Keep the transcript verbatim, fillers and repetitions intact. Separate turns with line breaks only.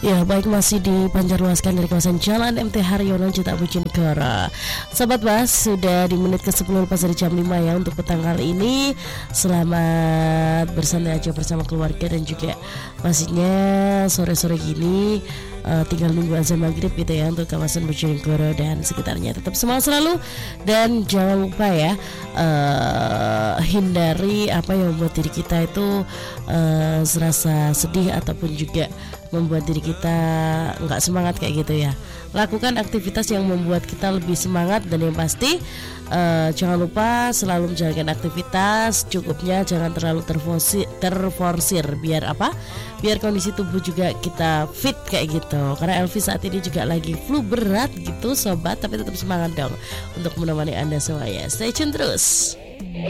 Ya, baik, masih dipancarluaskan dari kawasan Jalan M T Haryono, Cita Bojonegoro. Sahabat Bas, sudah di menit ke sepuluh lepas dari jam lima ya untuk petang kali ini. Selamat bersantai aja bersama keluarga dan juga pastinya sore-sore gini uh, tinggal nunggu azan maghrib gitu ya untuk kawasan Bojonegoro dan sekitarnya. Tetap semangat selalu dan jangan lupa ya uh, hindari apa yang membuat diri kita itu uh, serasa sedih ataupun juga membuat diri kita nggak semangat kayak gitu ya. Lakukan aktivitas yang membuat kita lebih semangat dan yang pasti uh, jangan lupa selalu menjalankan aktivitas cukupnya, jangan terlalu terforsir, terforsir biar apa? Biar kondisi tubuh juga kita fit kayak gitu. Karena Elvi saat ini juga lagi flu berat gitu sobat, tapi tetap semangat dong untuk menemani Anda semuanya. Stay tune terus.